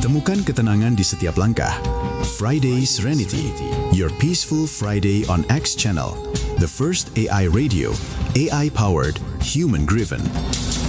Temukan ketenangan di setiap langkah. Friday Serenity, your peaceful Friday on X Channel, the first AI radio, AI powered, human driven.